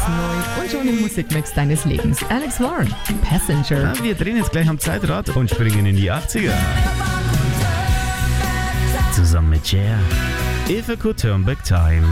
neu und schon im Musikmix deines Lebens. Alex Warren, Passenger. Wir drehen jetzt gleich am Zeitrad und springen in die 80er. Zusammen mit Cher. If I Could Turn Back Time.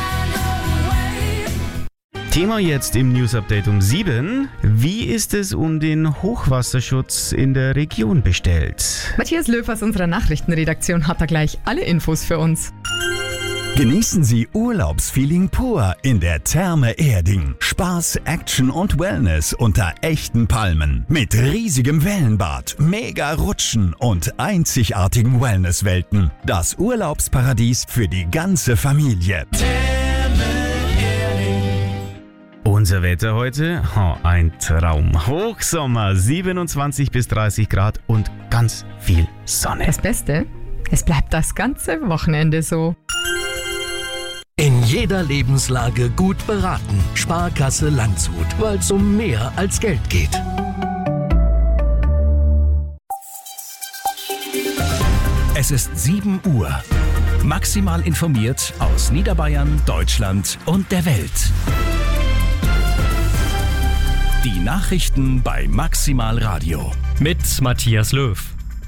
Thema jetzt im News Update um 7. Wie ist es um den Hochwasserschutz in der Region bestellt? Matthias Löw aus unserer Nachrichtenredaktion hat da gleich alle Infos für uns. Genießen Sie Urlaubsfeeling pur in der Therme Erding. Spaß, Action und Wellness unter echten Palmen. Mit riesigem Wellenbad, mega Rutschen und einzigartigen Wellnesswelten. Das Urlaubsparadies für die ganze Familie. Unser Wetter heute, ein Traum. Hochsommer, 27 bis 30 Grad und ganz viel Sonne. Das Beste, es bleibt das ganze Wochenende so. In jeder Lebenslage gut beraten. Sparkasse Landshut, weil es um mehr als Geld geht. Es ist 7 Uhr. Maximal informiert aus Niederbayern, Deutschland und der Welt. Die Nachrichten bei Maximal Radio. Mit Matthias Löw.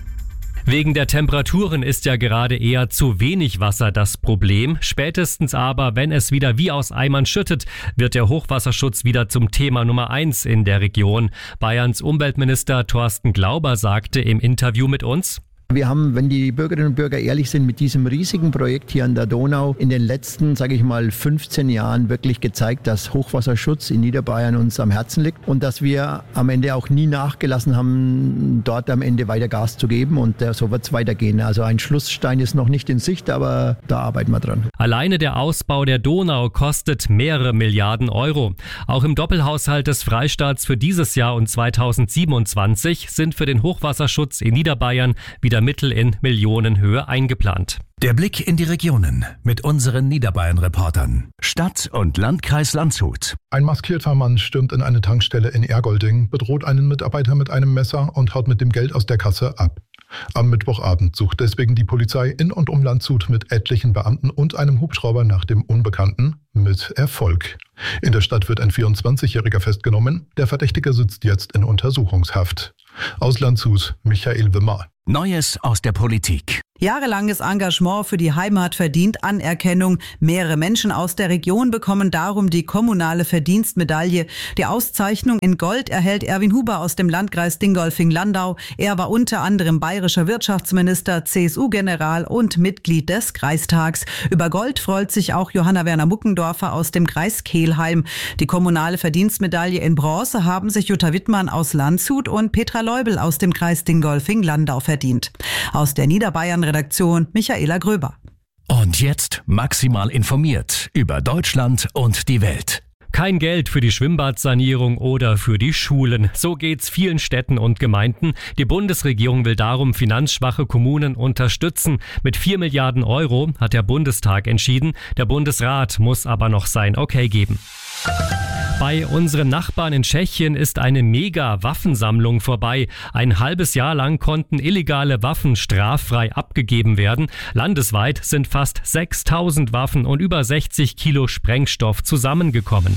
Wegen der Temperaturen ist ja gerade eher zu wenig Wasser das Problem. Spätestens aber, wenn es wieder wie aus Eimern schüttet, wird der Hochwasserschutz wieder zum Thema Nummer 1 in der Region. Bayerns Umweltminister Thorsten Glauber sagte im Interview mit uns: Wir haben, wenn die Bürgerinnen und Bürger ehrlich sind, mit diesem riesigen Projekt hier an der Donau in den letzten, 15 Jahren wirklich gezeigt, dass Hochwasserschutz in Niederbayern uns am Herzen liegt und dass wir am Ende auch nie nachgelassen haben, dort am Ende weiter Gas zu geben, und so wird es weitergehen. Also ein Schlussstein ist noch nicht in Sicht, aber da arbeiten wir dran. Alleine der Ausbau der Donau kostet mehrere Milliarden Euro. Auch im Doppelhaushalt des Freistaats für dieses Jahr und 2027 sind für den Hochwasserschutz in Niederbayern wieder Mittel in Millionenhöhe eingeplant. Der Blick in die Regionen mit unseren Niederbayern-Reportern. Stadt und Landkreis Landshut. Ein maskierter Mann stürmt in eine Tankstelle in Ergolding, bedroht einen Mitarbeiter mit einem Messer und haut mit dem Geld aus der Kasse ab. Am Mittwochabend sucht deswegen die Polizei in und um Landshut mit etlichen Beamten und einem Hubschrauber nach dem Unbekannten, mit Erfolg. In der Stadt wird ein 24-Jähriger festgenommen. Der Verdächtige sitzt jetzt in Untersuchungshaft. Aus Landshut, Michael Wimmer. Neues aus der Politik. Jahrelanges Engagement für die Heimat verdient Anerkennung. Mehrere Menschen aus der Region bekommen darum die kommunale Verdienstmedaille. Die Auszeichnung in Gold erhält Erwin Huber aus dem Landkreis Dingolfing-Landau. Er war unter anderem bayerischer Wirtschaftsminister, CSU-General und Mitglied des Kreistags. Über Gold freut sich auch Johanna Werner Muckendorfer aus dem Kreis Kelheim. Die kommunale Verdienstmedaille in Bronze haben sich Jutta Wittmann aus Landshut und Petra Leubel aus dem Kreis Dingolfing-Landau verdient. Aus der Niederbayern-Redaktion Michaela Gröber. Und jetzt maximal informiert über Deutschland und die Welt. Kein Geld für die Schwimmbadsanierung oder für die Schulen. So geht's vielen Städten und Gemeinden. Die Bundesregierung will darum finanzschwache Kommunen unterstützen. Mit 4 Milliarden Euro hat der Bundestag entschieden. Der Bundesrat muss aber noch sein Okay geben. Bei unseren Nachbarn in Tschechien ist eine Mega-Waffensammlung vorbei. Ein halbes Jahr lang konnten illegale Waffen straffrei abgegeben werden. Landesweit sind fast 6.000 Waffen und über 60 Kilo Sprengstoff zusammengekommen.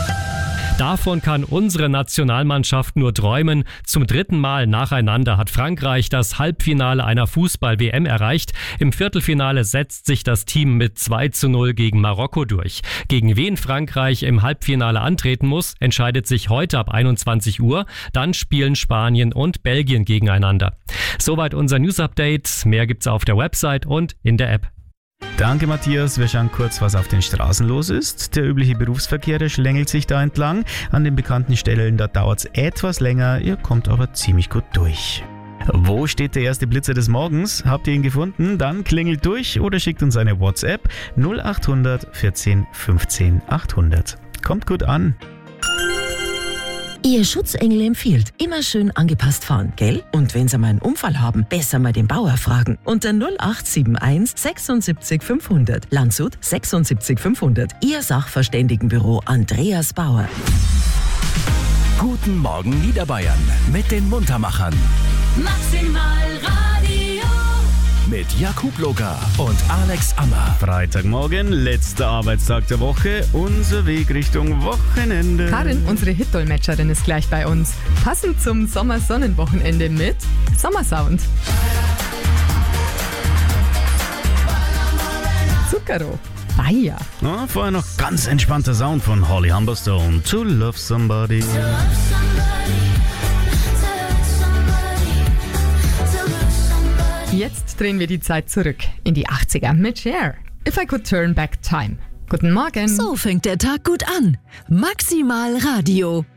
Davon kann unsere Nationalmannschaft nur träumen. Zum 3. Mal nacheinander hat Frankreich das Halbfinale einer Fußball-WM erreicht. Im Viertelfinale setzt sich das Team mit 2:0 gegen Marokko durch. Gegen wen Frankreich im Halbfinale antreten muss, entscheidet sich heute ab 21 Uhr. Dann spielen Spanien und Belgien gegeneinander. Soweit unser News-Update. Mehr gibt's auf der Website und in der App. Danke, Matthias. Wir schauen kurz, was auf den Straßen los ist. Der übliche Berufsverkehr, der schlängelt sich da entlang. An den bekannten Stellen, da dauert es etwas länger. Ihr kommt aber ziemlich gut durch. Wo steht der erste Blitzer des Morgens? Habt ihr ihn gefunden? Dann klingelt durch oder schickt uns eine WhatsApp 0800 14 15 800. Kommt gut an. Ihr Schutzengel empfiehlt, immer schön angepasst fahren, gell? Und wenn Sie mal einen Unfall haben, besser mal den Bauer fragen. Unter 0871 76 500. Landshut 76 500. Ihr Sachverständigenbüro Andreas Bauer. Guten Morgen Niederbayern mit den Muntermachern. Maximal Radio. mit Jakub Loga und Alex Ammer. Freitagmorgen, letzter Arbeitstag der Woche, unser Weg Richtung Wochenende. Karin, unsere Hit-Dolmetscherin, ist gleich bei uns. Passend zum Sommersonnenwochenende mit Sommersound. Zucchero. Bayer. Ja, vorher noch ganz entspannter Sound von Holly Humberstone. To Love Somebody. Jetzt drehen wir die Zeit zurück in die 80er mit Cher. If I Could Turn Back Time. Guten Morgen. So fängt der Tag gut an. Maximal Radio.